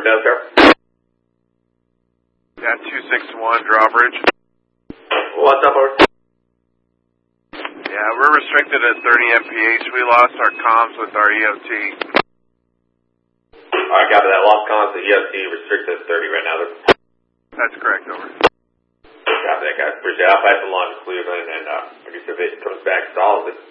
from Desco. Yeah, 261 Drawbridge. What's up, over? Yeah, we're restricted at 30 mph. We lost our comms with our EOT. Alright, copy that. Lost comms to EOT, restricted at 30 right now. That's correct, over. Copy that, guys. Appreciate it. I'll pass it along to Cleveland, and if it comes back solid,